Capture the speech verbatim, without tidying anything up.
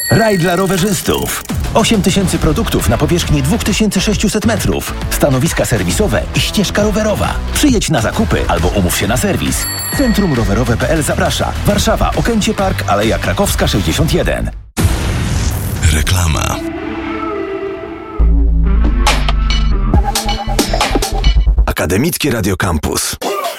Raj dla rowerzystów. osiem tysięcy produktów na powierzchni dwa tysiące sześćset metrów. Stanowiska serwisowe i ścieżka rowerowa. Przyjedź na zakupy albo umów się na serwis. Centrum Rowerowe kropka p l zaprasza. Warszawa, Okęcie Park, Aleja Krakowska sześćdziesiąt jeden. Reklama. Akademickie Radio Campus.